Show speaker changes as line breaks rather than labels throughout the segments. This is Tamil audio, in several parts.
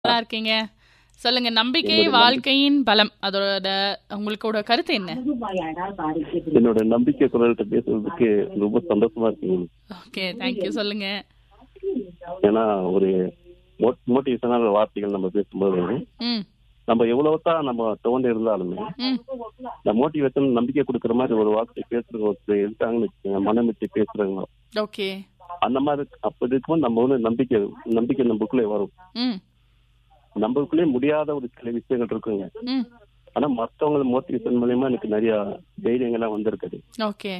நல்லா இருக்கீங்க. சொல்லுங்க, நம்பிக்கை
என்னோட நம்பி
வாழ்க்கையின் பலம். அதோட உங்களுக்கோட கருத்து என்ன?
என்னோட நம்பிக்கை குரல்கிட்ட பேசுறதுக்கு ரொம்ப சந்தோஷமா இருக்குங்க.
Okay, thank you. சொல்லுங்க.
ஏன்னா ஒரு மோட்டிவேஷனான வார்த்தைகள் நம்ம பேசும்போது
ம்.
நம்ம எவ்வளவுதான் நம்ம துவண்டு இருந்தாலுமே
ம்.
இந்த மோட்டிவேஷன் நம்பிக்கை கொடுக்குற மாதிரி ஒரு வார்த்தை பேசுறவங்க ஒருத்தர் இருக்காங்கன்னு வச்சுக்கோங்க, மனம் விட்டு பேசுறவங்க.
ஓகே.
அந்த மாதிரி அப்படி இருக்கும்போது நம்ம நம்பிக்கை நம்பிக்கை நமக்குள்ளே வரும்.
ம்.
நம்மளுக்குள்ளே முடியாத ஒரு சில விஷயங்கள் இருக்குங்க.
ம்.
ஆனா மற்றவங்க மோட்டிவேஷன் மூலியமா எனக்கு நிறைய தைரியங்கள்லாம் வந்திருக்குது.
ஓகே.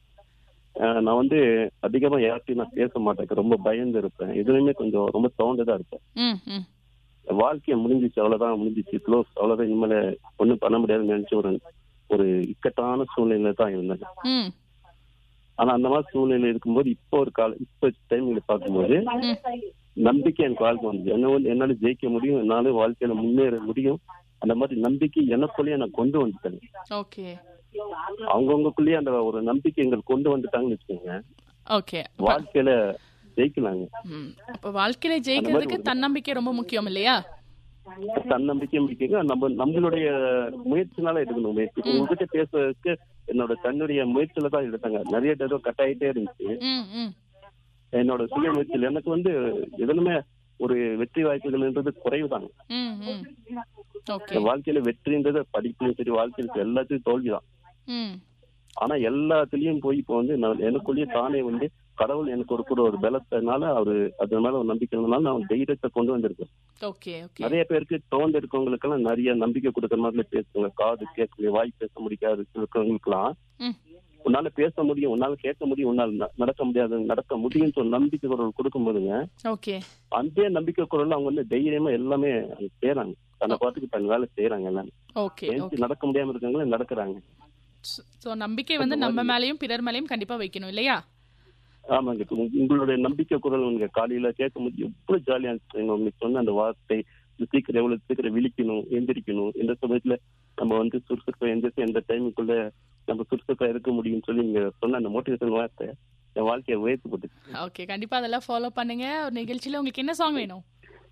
நான் அதிகமா யார்கிட்டயும் நான் பேச மாட்டேன். ரொம்ப பயந்து இருப்பேன். எதுலையுமே கொஞ்சம் ரொம்ப சவுண்டா இருப்பேன்.
ம். ம்.
வாழ்க்கையை முடிஞ்சிச்சு, அவ்வளவுதான், முடிஞ்சிச்சு, க்ளோஸ், அவ்வளவுதான், இனிமேல ஒண்ணும் பண்ண முடியாதுன்னு நினைச்ச ஒரு ஒரு இக்கட்டான சூழ்நிலையில தான் இருந்தேன்.
ம்.
ஆனா அந்த மாதிரி சூழ்நிலை இருக்கும்போது இப்ப டைம்ல பார்க்கும்போது
ம்.
நம்பிக்கை எனக்கு வாழ்க்கை வந்து என்னால ஜெயிக்க முடியும், என்னால வாழ்க்கையில முன்னேற முடியும். அந்த மாதிரி நம்பிக்கை எனக்குள்ளேயே நான் கொண்டு வந்துட்டேன்.
ஓகே.
அவங்கவுங்களுக்குள்ளேயே அந்த ஒரு நம்பிக்கை எங்களுக்கு கொண்டு வந்துட்டாங்கன்னு வச்சுக்கோங்க,
ஓகே.
வாழ்க்கையில ஜெயிக்கலாங்க.
அப்ப வாழ்க்கையில
அந்த மாதிரி
ஜெயிக்கிறதுக்கு தன்னம்பிக்கை ரொம்ப முக்கியம் இல்லையா?
தன்னம்பிக்கை மிக்கங்க. நம்மளுடைய முயற்சினால எடுக்கணும். முயற்சி இப்ப
ம்.
உங்ககிட்ட பேசுறதுக்கு தன்னுடைய முயற்சியில தான் எடுத்தாங்க. நிறைய தடவை கட் ஆயிட்டே இருந்துச்சு.
ம். ம்.
என்னோட சுய முயற்சியில் எனக்கு எதுலுமே ஒரு வெற்றி வாய்ப்புகள்ன்றது குறைவுதாங்க.
ம். ம். ஓகே.
என் வாழ்க்கையில வெற்றின்றது படிப்புலையும் சரி, வாழ்க்கையில எல்லாத்தையும் தோல்விதான்.
ம்.
ஆனா எல்லாத்துலயும் போய் இப்போ நான் எனக்குள்ளேயே தானே கடவுள் எனக்கு கொடுக்குற ஒரு பலத்தினால அது மேல ஒரு நம்பிக்கை இருந்தனால நான் தைரியத்தை கொண்டு வந்திருக்கேன்.
ஓகே. ஓகே.
நிறைய பேருக்கு தோண்டு இருக்கவங்களுக்கெல்லாம் நிறைய நம்பிக்கை கொடுக்குற மாதிரி பேசுவாங்க. காது கேட்க வாய் பேச முடியாது இருக்கிறவங்களுக்கெல்லாம்
ம்.
உன்னால பேச முடியும், உன்னால கேட்க முடியும், உன்னால நடக்க முடியாது, நடக்க முடியும்னு ஒரு நம்பிக்கை குரல் கொடுக்கும் போதுங்க,
ஓகே.
அந்த நம்பிக்கை குரல் அவங்க தைரியமா எல்லாமே செய்யறாங்க. தன்னை பார்த்துக்கு தன் வேலை செய்யறாங்க. எல்லாமே
ஓகே.
எழுச்சி
ஓகே.
நடக்க முடியாம இருக்கவங்களே நடக்கிறாங்க.
சோ நம்பிக்கை
அந்த
நம்ம
மாதிரி
மேலயும் பிறர் மேலயும் கண்டிப்பா வைக்கணும் இல்லையா?
ஆமாங்க. இப்ப உங்களுடைய நம்பிக்கை குரல் காலையில கேட்க முடியும், எவ்வளவு ஜாலியா இருந்துச்சு. உங்களுக்கு சொன்ன அந்த வார்த்தை சீக்கிரம் எவ்வளவு சீக்கிரம் விழிக்கணும், எந்திரிக்கணும், எந்த சமயத்துல நம்ம சுறுசுறுப்பா எந்திரிச்சு எந்த டைமுக்குள்ள நம்ம சுறுசுறுப்பா இருக்க முடியும்னு சொல்லி நீங்க சொன்ன அந்த மோட்டிவேஷன் வார்த்தை என் வாழ்க்கையை உயர்த்தி போட்டுச்சு.
ஓகே. கண்டிப்பா அதெல்லாம் ஃபாலோ பண்ணுங்க. ஒரு நிகழ்ச்சியில உங்களுக்கு என்ன சாங் வேணும்?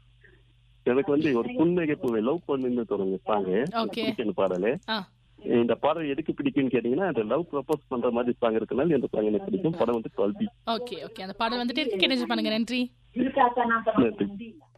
எனக்கு ஒரு புன்னகை பூவை லவ் பண்ணுன்னு தொடங்க சாங்கு
ஓகே.
பிடிக்கும் பாடலு.
ஆ.
இந்த பாடல் எதுக்கு பிடிக்கும்னு கேட்டீங்கன்னா, அந்த லவ் ப்ரப்போஸ் பண்ற மாதிரி சாங் இருக்கனால இந்த சாங் எனக்கு பிடிக்கும். படம் 12B.
ஓகே. ஓகே. அந்த பாடல் வந்துட்டே இருக்கு. கேட்டு பண்ணுங்க. நன்றி.
நன்றி.